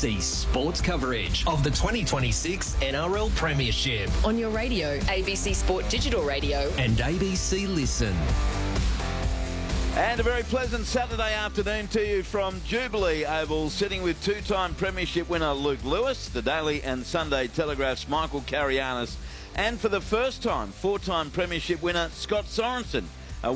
ABC Sports coverage of the 2026 NRL Premiership On your radio, ABC Sport Digital Radio. and ABC Listen. And a very pleasant Saturday afternoon to you from Jubilee Oval, sitting with two-time Premiership winner Luke Lewis, the Daily and Sunday Telegraph's Michael Carianis, and for the first time, four-time Premiership winner Scott Sorensen, a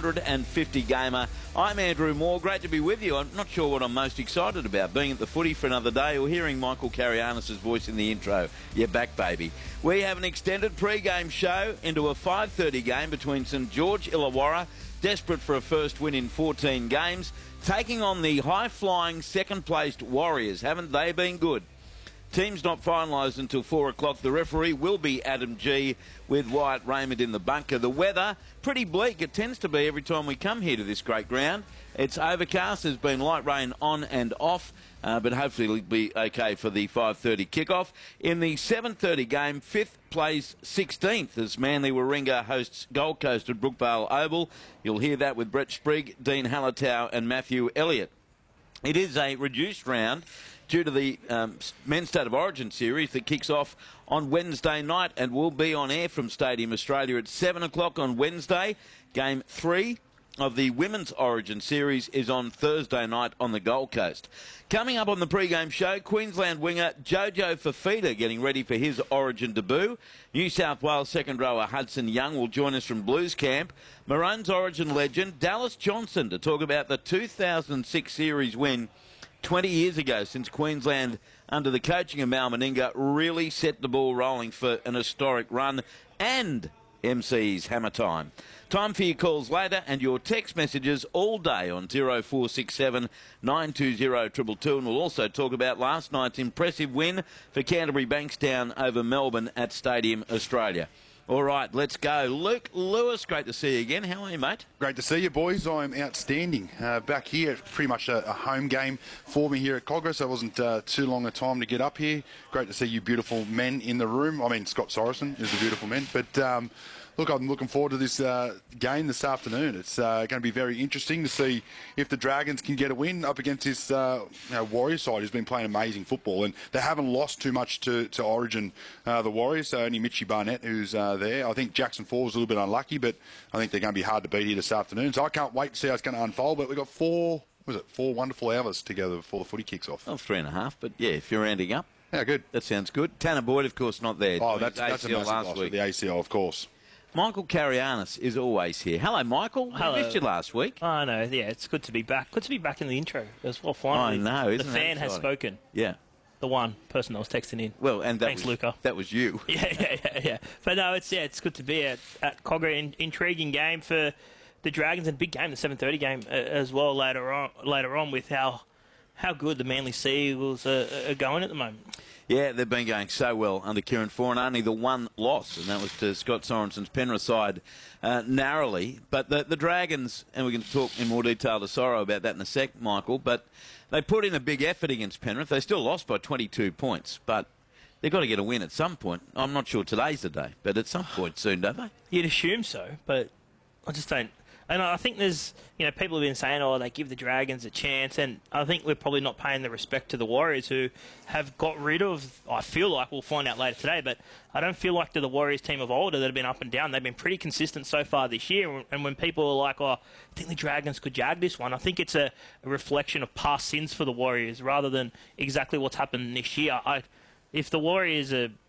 150-gamer. I'm Andrew Moore. Great to be with you. I'm not sure what I'm most excited about, being at the footy for another day or hearing Michael Carianis' voice in the intro. You're back, baby. We have an extended pre-game show into a 5:30 game between St George Illawarra, desperate for a first win in 14 games, taking on the high-flying second-placed Warriors. Haven't they been good? Team's not finalised until 4 o'clock. The referee will be Adam G with Wyatt Raymond in the bunker. The weather, pretty bleak. It tends to be every time we come here to this great ground. It's overcast. There's been light rain on and off, but hopefully it'll be okay for the 5:30 kickoff. In the 7:30 game, 5th plays 16th as Manly Warringah hosts Gold Coast at Brookvale Oval. You'll hear that with Brett Sprigg, Dean Hallertau and Matthew Elliott. It is a reduced round due to the Men's State of Origin series that kicks off on Wednesday night and will be on air from Stadium Australia at 7 o'clock on Wednesday. Game 3 of the Women's Origin series is on Thursday night on the Gold Coast. Coming up on the pre-game show, Queensland winger Jojo Fafita getting ready for his Origin debut. New South Wales second rower Hudson Young will join us from Blues Camp. Maroons Origin legend Dallas Johnson to talk about the 2006 series win 20 years ago, since Queensland, under the coaching of Mal Meninga, really set the ball rolling for an historic run, and MC's Hammer Time. Time for your calls later and your text messages all day on 0467 920 222. And we'll also talk about last night's impressive win for Canterbury Bankstown over Melbourne at Stadium Australia. All right, let's go. Luke Lewis, great to see you again. How are you, mate? Great to see you, boys. I'm outstanding. Back here, pretty much a home game for me here at Cogra, so it wasn't too long a time to get up here. Great to see you beautiful men in the room. I mean, Scott Sorensen is the beautiful men. But, look, I'm looking forward to this game this afternoon. It's going to be very interesting to see if the Dragons can get a win up against this Warriors side who's been playing amazing football. And they haven't lost too much to Origin, the Warriors, so only Mitchie Barnett who's there. I think Jackson 4 was a little bit unlucky, but I think they're going to be hard to beat here this afternoon. So I can't wait to see how it's going to unfold. But we've got four wonderful hours together before the footy kicks off. Well, 3.5, but yeah, if you're rounding up. Yeah, good. That sounds good. Tanner Boyd, of course, not there. Oh, that's a massive last loss week. with the ACL, of course. Michael Carianis is always here. Hello, Michael. Hello. We missed you last week. Oh, no, yeah, it's good to be back. Good to be back in the intro as well, finally. I know, isn't the that fan has exciting? spoken. Yeah. The one person that was texting in. Well, and that Thanks, was, Luca. That was you. Yeah. But no, it's good to be at Cogra. Intriguing game for the Dragons and big game, the 7:30 game as well later on with how good the Manly Sea Eagles are going at the moment. Yeah, they've been going so well under Kieran Foran. Only the one loss, and that was to Scott Sorensen's Penrith side narrowly. But the Dragons, and we can talk in more detail to Sorrow about that in a sec, Michael, but they put in a big effort against Penrith. They still lost by 22 points, but they've got to get a win at some point. I'm not sure today's the day, but at some point soon, don't they? You'd assume so, but I just don't. And I think there's, people have been saying, they give the Dragons a chance, and I think we're probably not paying the respect to the Warriors who have got rid of, I feel like, we'll find out later today, but I don't feel like they're the Warriors team of old that have been up and down. They've been pretty consistent so far this year, and when people are like, I think the Dragons could jag this one, I think it's a reflection of past sins for the Warriors rather than exactly what's happened this year. If the Warriors are